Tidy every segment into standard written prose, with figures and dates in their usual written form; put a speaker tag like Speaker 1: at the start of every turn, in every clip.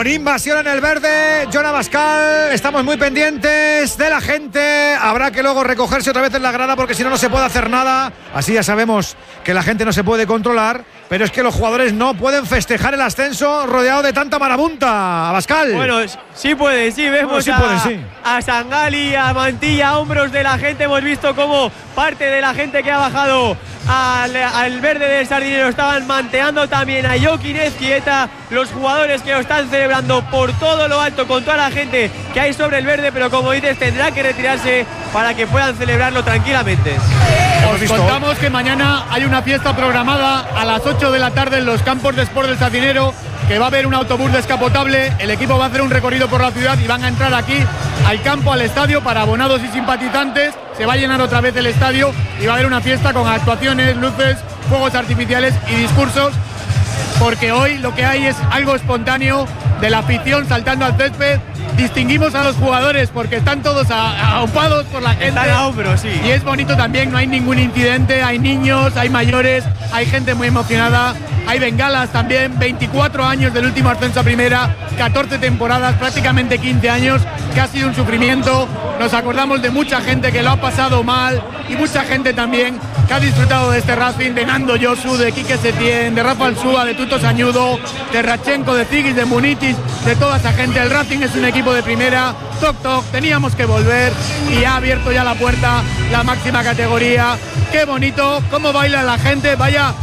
Speaker 1: Con invasión en el verde, Jon Abascal, estamos muy pendientes de la gente. Habrá que luego recogerse otra vez en la grada porque si no, no se puede hacer nada. Así ya sabemos que la gente no se puede controlar, pero es que los jugadores no pueden festejar el ascenso rodeado de tanta marabunta. Abascal.
Speaker 2: Bueno, sí puede, sí, vemos a Sangali, a Mantilla, a hombros de la gente. Hemos visto cómo parte de la gente que ha bajado al verde del Sardinero estaban manteando también a Jokin Ezquieta, los jugadores que lo están celebrando por todo lo alto con toda la gente que hay sobre el verde, pero como dices tendrá que retirarse para que puedan celebrarlo tranquilamente.
Speaker 3: Os contamos que mañana hay una fiesta programada a las 8 de la tarde en los campos de Sport del Sardinero, que va a haber un autobús descapotable, el equipo va a hacer un recorrido por la ciudad y van a entrar aquí al campo, al estadio, para abonados y simpatizantes. Se va a llenar otra vez el estadio y va a haber una fiesta con actuaciones, luces, fuegos artificiales y discursos, porque hoy lo que hay es algo espontáneo de la afición saltando al césped. Distinguimos a los jugadores porque están todos aupados por la gente.
Speaker 2: Están a hombros, sí.
Speaker 3: Y es bonito también, no hay ningún incidente, hay niños, hay mayores, hay gente muy emocionada, hay bengalas también, 24 años del último ascenso a primera, 14 temporadas, prácticamente 15 años, que ha sido un sufrimiento. Nos acordamos de mucha gente que lo ha pasado mal y mucha gente también que ha disfrutado de este Racing, de Nando Josu, de Quique Setién, de Rafa Alsúa, de Tuto Sañudo, de Rachenko, de Zigis, de Munitis, de toda esa gente. El Racing es un equipo de primera, toc, teníamos que volver y ha abierto ya la puerta la máxima categoría. Qué bonito, cómo baila la gente, vaya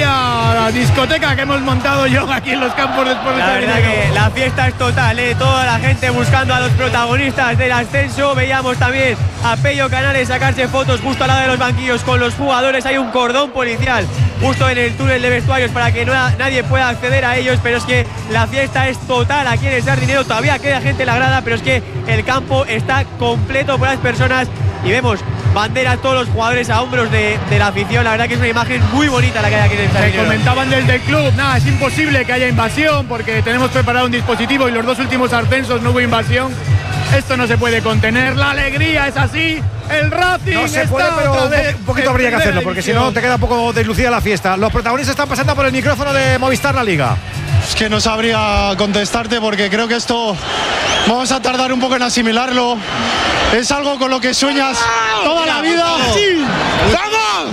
Speaker 3: discoteca que hemos montado yo aquí en los campos de Sport.
Speaker 2: La verdad que la fiesta es total, toda la gente buscando a los protagonistas del ascenso. Veíamos también a Pello Canales sacarse fotos justo al lado de los banquillos con los jugadores. Hay un cordón policial justo en el túnel de vestuarios para que nadie pueda acceder a ellos, pero es que la fiesta es total aquí en el Sardinero. Todavía queda gente en la grada, pero es que el campo está completo por las personas y vemos banderas, todos los jugadores a hombros de la afición. La verdad que es una imagen muy bonita la que hay aquí en el Sardinero.
Speaker 3: Me comentaban desde el club, nada, es imposible que haya invasión porque tenemos preparado un dispositivo y los dos últimos ascensos no hubo invasión. Esto no se puede contener, la alegría es así, el Racing
Speaker 1: no se
Speaker 3: está
Speaker 1: puede, pero
Speaker 3: otra vez
Speaker 1: un poquito habría que hacerlo porque si no te queda un poco deslucida la fiesta. Los protagonistas están pasando por el micrófono de Movistar La Liga.
Speaker 4: Es que no sabría contestarte porque creo que esto vamos a tardar un poco en asimilarlo. Es algo con lo que sueñas toda la vida. ¡Sí! ¡Vamos!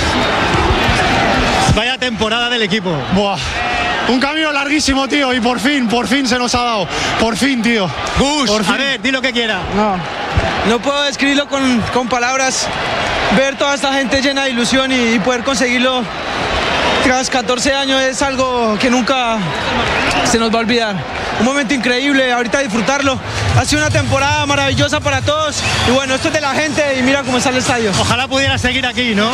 Speaker 5: Vaya temporada del equipo.
Speaker 4: Buah. Un camino larguísimo, tío, y por fin se nos ha dado. Por fin, tío.
Speaker 5: Gus, a ver, di lo que quiera.
Speaker 6: No puedo describirlo con palabras. Ver toda esta gente llena de ilusión y poder conseguirlo tras 14 años es algo que nunca se nos va a olvidar. Un momento increíble, ahorita disfrutarlo. Ha sido una temporada maravillosa para todos. Y bueno, esto es de la gente y mira cómo está el estadio.
Speaker 5: Ojalá pudiera seguir aquí, ¿no?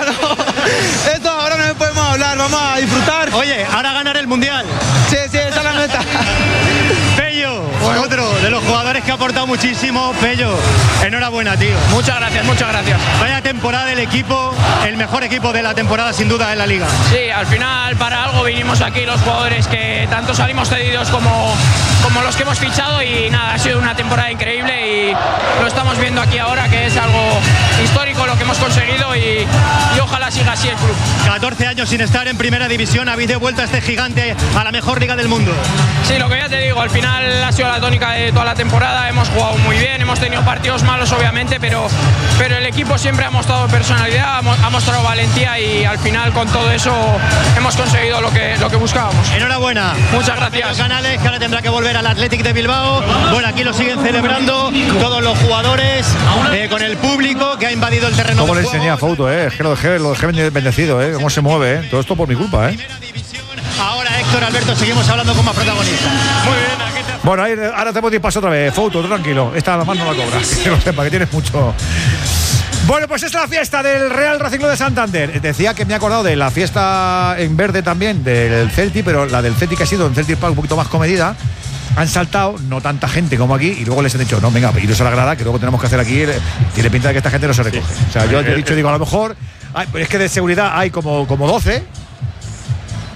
Speaker 6: No, esto ahora no podemos hablar, vamos a disfrutar.
Speaker 5: Oye, ahora ganar el Mundial.
Speaker 6: Sí, esa es la meta.
Speaker 5: Pello, otro de los jugadores que ha aportado muchísimo. Pello, enhorabuena, tío.
Speaker 6: Muchas gracias.
Speaker 5: Vaya temporada del equipo, el mejor equipo de la temporada sin duda en la Liga.
Speaker 7: Sí, al final para algo vinimos aquí los jugadores que tanto salimos cedidos como los que hemos fichado y nada, ha sido una temporada increíble y lo estamos viendo aquí ahora que es algo histórico lo que hemos conseguido y ojalá siga así el club.
Speaker 5: 14 años sin estar en primera división, habéis devuelto a este gigante a la mejor liga del mundo.
Speaker 7: Sí, lo que ya te digo, al final ha sido la tónica de toda la temporada, hemos jugado muy bien, hemos tenido partidos malos obviamente, pero el equipo siempre ha mostrado personalidad, ha mostrado valentía y al final con todo eso hemos conseguido lo que buscábamos.
Speaker 5: Enhorabuena.
Speaker 7: Muchas gracias.
Speaker 5: Canales, que ahora tendrá que volver al Athletic de Bilbao. Bueno, aquí lo siguen celebrando todos los jugadores, con el público que ha invadido el terreno.
Speaker 1: ¿Cómo le enseñé a foto, Es que lo dejé bendecido, Cómo se mueve, Todo esto por mi culpa,
Speaker 5: Ahora Héctor, Alberto, seguimos hablando con más protagonistas.
Speaker 7: Muy bien, aquí te...
Speaker 1: Bueno, ahora te puedo paso otra vez. Foto, tranquilo. Esta además no la cobras. Que lo sepa, que tienes mucho. Bueno, pues es la fiesta del Real Racing Club de Santander. Decía que me he acordado de la fiesta en verde también del Celtic, pero la del Celtic ha sido en Celtic Park un poquito más comedida. Han saltado, no tanta gente como aquí, y luego les han dicho, no, venga, iros a la grada, que luego tenemos que hacer aquí. Tiene pinta de que esta gente no se recoge. O sea, yo te he dicho, digo, a lo mejor, pero es que de seguridad hay como 12.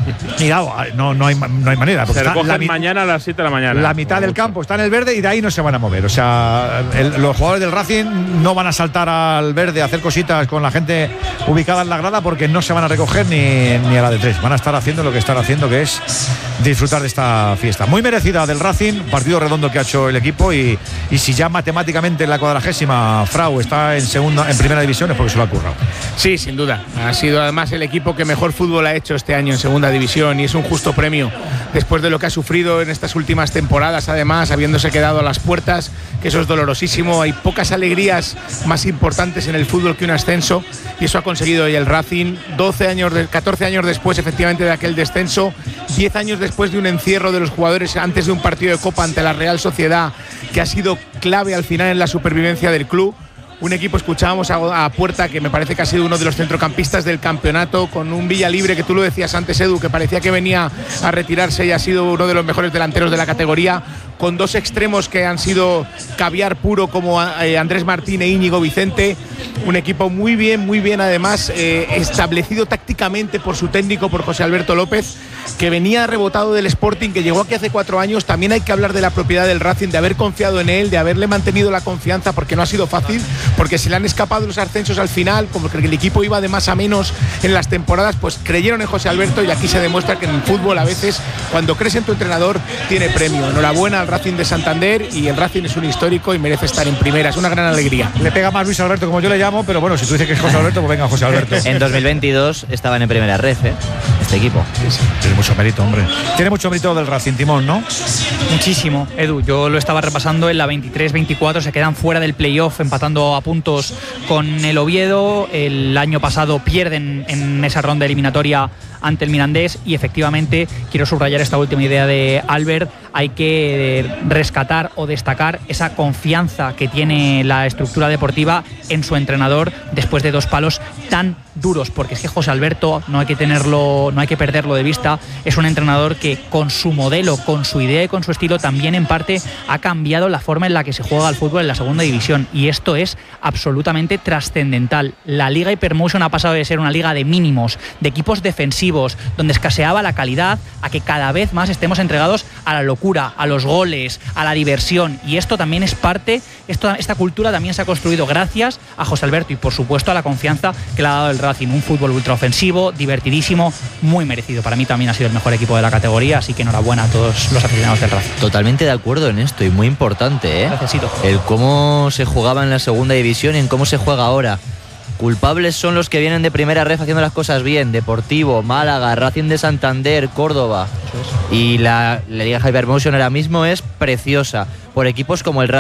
Speaker 1: Mira, no hay manera.
Speaker 8: Se recogen mañana a las 7 de la mañana.
Speaker 1: La mitad del campo está en el verde y de ahí no se van a mover. O sea, los jugadores del Racing no van a saltar al verde a hacer cositas con la gente ubicada en la grada porque no se van a recoger ni a la de 3. Van a estar haciendo lo que están haciendo, que es disfrutar de esta fiesta. Muy merecida del Racing, partido redondo que ha hecho el equipo y si ya matemáticamente en la 40ª Frau está en primera división es porque se lo ha currado.
Speaker 9: Sí, sin duda. Ha sido además el equipo que mejor fútbol ha hecho este año en segunda división y es un justo premio después de lo que ha sufrido en estas últimas temporadas, además habiéndose quedado a las puertas, que eso es dolorosísimo. Hay pocas alegrías más importantes en el fútbol que un ascenso y eso ha conseguido hoy el Racing. 14 años después efectivamente de aquel descenso, 10 años después de un encierro de los jugadores antes de un partido de Copa ante la Real Sociedad que ha sido clave al final en la supervivencia del club. Un equipo, escuchábamos a Puerta, que me parece que ha sido uno de los centrocampistas del campeonato, con un Villalibre, que tú lo decías antes, Edu, que parecía que venía a retirarse y ha sido uno de los mejores delanteros de la categoría, con dos extremos que han sido caviar puro como Andrés Martín e Íñigo Vicente. Un equipo muy bien además, establecido tácticamente por su técnico, por José Alberto López, que venía rebotado del Sporting, que llegó aquí hace 4 años. También hay que hablar de la propiedad del Racing, de haber confiado en él, de haberle mantenido la confianza, porque no ha sido fácil, porque se le han escapado los ascensos al final, como que el equipo iba de más a menos en las temporadas, pues creyeron en José Alberto y aquí se demuestra que en el fútbol a veces cuando crees en tu entrenador tiene premio. Enhorabuena al Racing de Santander y el Racing es un histórico y merece estar en primera, es una gran alegría.
Speaker 1: Le pega más Luis Alberto como yo le llamo, pero bueno, si tú dices que es José Alberto, pues venga José Alberto.
Speaker 10: En 2022 estaban en primera ref, este equipo.
Speaker 1: Sí. Tiene mucho mérito, hombre. Tiene mucho mérito del Racing, Timón, ¿no?
Speaker 11: Muchísimo, Edu. Yo lo estaba repasando en la 23-24, se quedan fuera del playoff empatando a puntos con el Oviedo. El año pasado pierden en esa ronda eliminatoria ante el Mirandés y efectivamente quiero subrayar esta última idea de Albert. Hay que rescatar o destacar esa confianza que tiene la estructura deportiva en su entrenador después de 2 palos tan duros, porque es que José Alberto no hay que perderlo de vista. Es un entrenador que con su modelo, con su idea y con su estilo también en parte ha cambiado la forma en la que se juega al fútbol en la segunda división y esto es absolutamente trascendental. La Liga Hypermotion ha pasado de ser una liga de mínimos, de equipos defensivos, donde escaseaba la calidad, a que cada vez más estemos entregados a la locura, a los goles, a la diversión y esto también es parte, esta cultura también se ha construido gracias a José Alberto y por supuesto a la confianza que le ha dado el Racing. Un fútbol ultraofensivo, divertidísimo, muy merecido. Para mí también ha sido el mejor equipo de la categoría, así que enhorabuena a todos los aficionados del Racing.
Speaker 10: Totalmente de acuerdo en esto y muy importante,
Speaker 11: Gracias,
Speaker 10: el cómo se jugaba en la segunda división y en cómo se juega ahora. Culpables son los que vienen de primera ref haciendo las cosas bien: Deportivo, Málaga, Racing de Santander, Córdoba. Y la Liga Hypermotion ahora mismo es preciosa por equipos como el Racing.